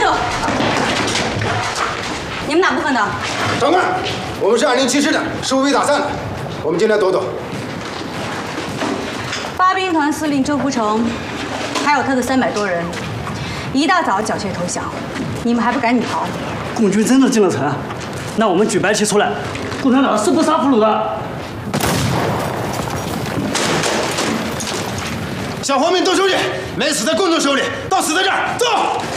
住！你们哪部分的？ 长官，我们是207师的，师部被打散了，我们进来躲躲。 八兵团司令周福成，还有他的300多人，一大早缴械投降，你们还不赶紧逃？ 共军真的进了城，那我们举白旗出来，共产党是不杀俘虏的。 向皇命都手里，没死在共军手里，到死在这儿，走！